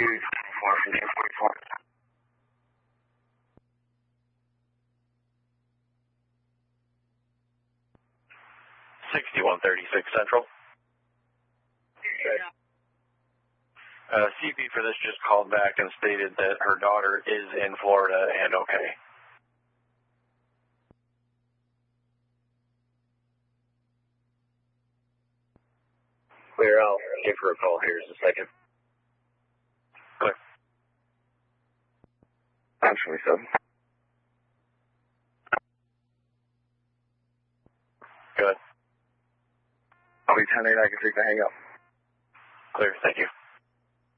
far from the 44. 6136 Central. Okay. CP for this just called back and stated that her daughter is in Florida and okay. Clear, I'll give her a call here in a second. Clear. I'm 27. Good. I'll be 10-8, I can take the hang up. Clear, thank you.